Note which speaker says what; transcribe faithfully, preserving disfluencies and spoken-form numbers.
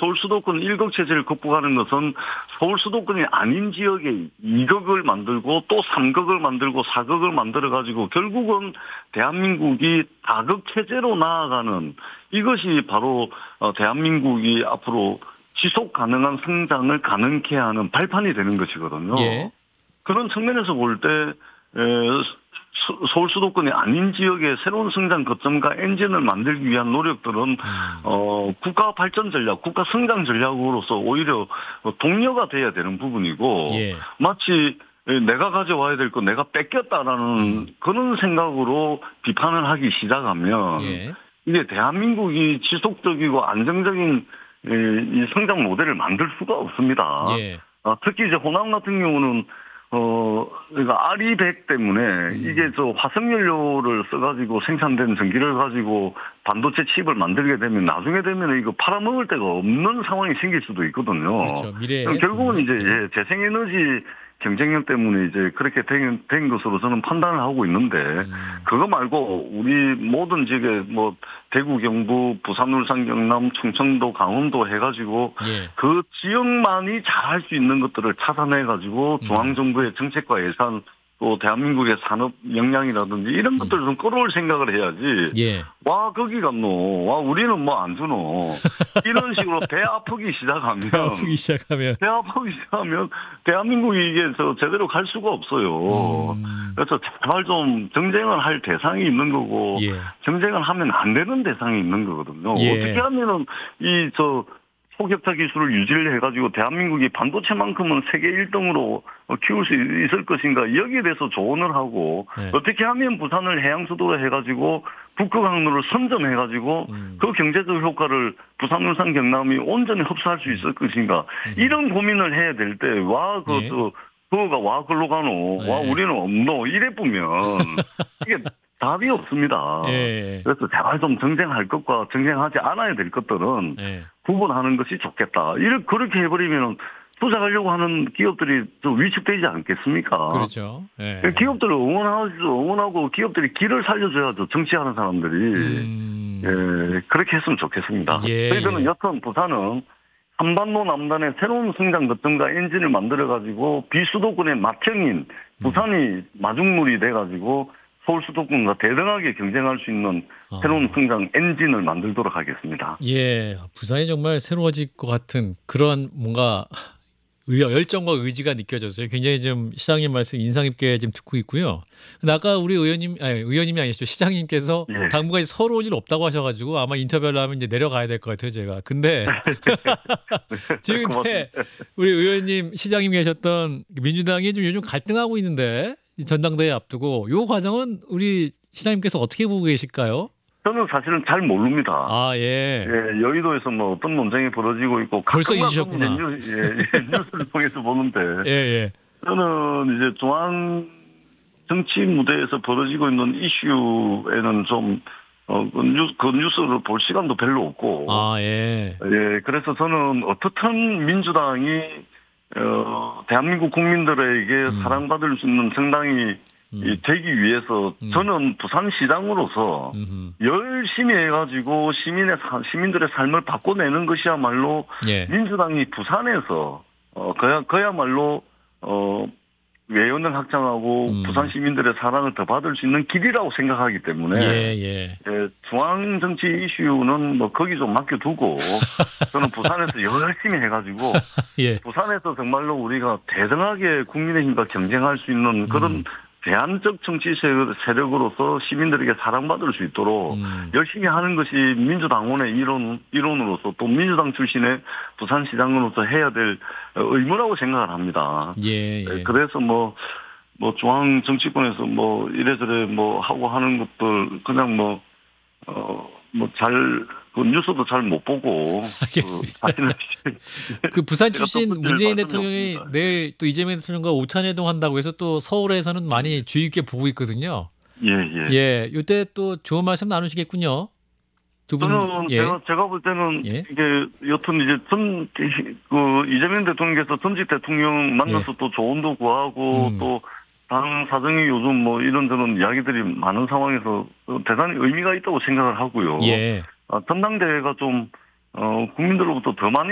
Speaker 1: 서울 수도권 일극 체제를 극복하는 것은 서울 수도권이 아닌 지역에 이극을 만들고 또 삼극을 만들고 사극을 만들어가지고 결국은 대한민국이 다극 체제로 나아가는 이것이 바로 대한민국이 앞으로 지속 가능한 성장을 가능케 하는 발판이 되는 것이거든요.
Speaker 2: 예.
Speaker 1: 그런 측면에서 볼 때 서울 수도권이 아닌 지역의 새로운 성장 거점과 엔진을 만들기 위한 노력들은 음. 어, 국가 발전 전략, 국가 성장 전략으로서 오히려 동료가 돼야 되는 부분이고
Speaker 2: 예.
Speaker 1: 마치 내가 가져와야 될 거 내가 뺏겼다라는 음. 그런 생각으로 비판을 하기 시작하면
Speaker 2: 예. 이게
Speaker 1: 대한민국이 지속적이고 안정적인 이 성장 모델을 만들 수가 없습니다.
Speaker 2: 예.
Speaker 1: 특히 이제 호남 같은 경우는 어, 그러니까 아리백 때문에 음. 이게 저 화석연료를 써가지고 생산된 전기를 가지고 반도체 칩을 만들게 되면 나중에 되면 이거 팔아먹을 데가 없는 상황이 생길 수도 있거든요.
Speaker 2: 그렇죠. 미래에.
Speaker 1: 결국은 이제 예, 재생에너지 경쟁력 때문에 이제 그렇게 된, 된 것으로 저는 판단을 하고 있는데, 음. 그거 말고 우리 모든 지역에 뭐 대구, 경북, 부산, 울산, 경남, 충청도, 강원도 해가지고 예. 그 지역만이 잘할 수 있는 것들을 찾아내가지고 음. 중앙정부의 정책과 예산 또 대한민국의 산업 역량이라든지 이런 것들을 좀 끌어올 생각을 해야지.
Speaker 2: 예.
Speaker 1: 와 거기 갔노. 와 우리는 뭐 안 주노. 이런 식으로 배 아프기 시작하면.
Speaker 2: 배 아프기 시작하면.
Speaker 1: 배 아프기 시작하면 대한민국이 이게 저 제대로 갈 수가 없어요. 음. 그래서 제발 좀 정쟁을 할 대상이 있는 거고 예. 정쟁을 하면 안 되는 대상이 있는 거거든요. 예. 어떻게 하면은 이 저 초격차 기술을 유지를 해가지고 대한민국이 반도체만큼은 세계 일 등으로 키울 수 있을 것인가 여기에 대해서 조언을 하고 네. 어떻게 하면 부산을 해양수도로 해가지고 북극 항로를 선점해가지고 음. 그 경제적 효과를 부산, 울산, 경남이 온전히 흡수할 수 있을 것인가 음. 이런 고민을 해야 될 때 와 그
Speaker 2: 네.
Speaker 1: 저 그거가 와 글로 가노 네. 와 우리는 없노 이래 보면 이게 답이 없습니다. 예. 그래서 제발 좀 정쟁할 것과 정쟁하지 않아야 될 것들은 예. 구분하는 것이 좋겠다. 이렇게 그렇게 해버리면 투자하려고 하는 기업들이 좀 위축되지 않겠습니까?
Speaker 2: 그렇죠. 예.
Speaker 1: 기업들을 응원하죠. 응원하고 기업들이 길을 살려줘야죠. 정치하는 사람들이.
Speaker 2: 음.
Speaker 1: 예, 그렇게 했으면 좋겠습니다.
Speaker 2: 예.
Speaker 1: 저희들은 여튼 부산은 한반도 남단의 새로운 성장 거점과 엔진을 만들어가지고 비수도권의 맏형인 부산이 음. 마중물이 돼가지고 서울 수도권과 대등하게 경쟁할 수 있는 새로운 성장 엔진을 만들도록 하겠습니다.
Speaker 2: 예, 부산이 정말 새로워질 것 같은 그런 뭔가 열정과 의지가 느껴졌어요. 굉장히 좀 시장님 말씀 인상 깊게 지금 듣고 있고요. 근데 아까 우리 의원님, 아니 의원님이 아니시죠. 시장님께서 예. 당분간 서러운 일 없다고 하셔가지고 아마 인터뷰를 하면 이제 내려가야 될 것 같아요, 제가. 근데 지금 근데 우리 의원님, 시장님 계셨던 민주당이 좀 요즘 갈등하고 있는데. 전당대회 앞두고 요 과정은 우리 시장님께서 어떻게 보고 계실까요?
Speaker 1: 저는 사실은 잘 모릅니다.
Speaker 2: 아 예.
Speaker 1: 예, 여의도에서 뭐 어떤 논쟁이 벌어지고 있고
Speaker 2: 벌써 잊으셨구나.
Speaker 1: 뉴스, 예, 예, 뉴스를 통해서 보는데
Speaker 2: 예, 예.
Speaker 1: 저는 이제 중앙 정치 무대에서 벌어지고 있는 이슈에는 좀 어, 그, 뉴스, 그 뉴스를 볼 시간도 별로 없고.
Speaker 2: 아 예.
Speaker 1: 예, 그래서 저는 어떻든 민주당이 어, 대한민국 국민들에게 음. 사랑받을 수 있는 정당이 음. 되기 위해서 음. 저는 부산시장으로서 음흠. 열심히 해가지고 시민의, 시민들의 삶을 바꿔내는 것이야말로 예. 민주당이 부산에서, 어, 그야, 그야말로, 어, 외연을 확장하고 음. 부산 시민들의 사랑을 더 받을 수 있는 길이라고 생각하기 때문에
Speaker 2: 예, 예.
Speaker 1: 예, 중앙 정치 이슈는 뭐 거기 좀 맡겨두고 저는 부산에서 열심히 해가지고 예. 부산에서 정말로 우리가 대등하게 국민의힘과 경쟁할 수 있는 그런 음. 대안적 정치 세력으로서 시민들에게 사랑받을 수 있도록 음. 열심히 하는 것이 민주당원의 이론, 이론으로서 또 민주당 출신의 부산시장으로서 해야 될 의무라고 생각을 합니다.
Speaker 2: 예, 예.
Speaker 1: 그래서 뭐, 뭐 중앙 정치권에서 뭐 이래저래 뭐 하고 하는 것들 그냥 뭐, 어, 뭐 잘, 그 뉴스도 잘 못 보고.
Speaker 2: 알겠습니다. 그, 그 부산 출신 문재인 대통령이 없습니다. 내일 또 이재명 대통령과 오찬회동 한다고 해서 또 서울에서는 많이 주의 깊게 보고 있거든요.
Speaker 1: 예, 예.
Speaker 2: 예, 이때 또 좋은 말씀 나누시겠군요. 두 분.
Speaker 1: 저는
Speaker 2: 예.
Speaker 1: 제가, 제가 볼 때는
Speaker 2: 예.
Speaker 1: 이게 여튼 이제 전, 그 이재명 대통령께서 전직 대통령 만나서 예. 또 조언도 구하고 음. 또 당 사정이 요즘 뭐 이런저런 이야기들이 많은 상황에서 대단히 의미가 있다고 생각을 하고요.
Speaker 2: 예.
Speaker 1: 전당대회가 좀 어, 국민들로부터 더 많이